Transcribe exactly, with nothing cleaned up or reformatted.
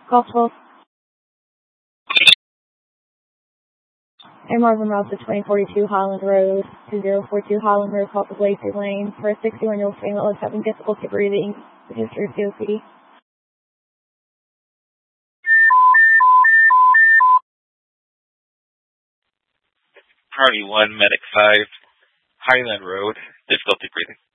Golf twelve. Air Marvin route to twenty forty-two Holland Road, two zero four two Holland Road, call for Lacey Lane, for a sixty-one-year-old female is having difficulty breathing, with history of C O P D. Party one, Medic five, Highland Road, difficulty breathing.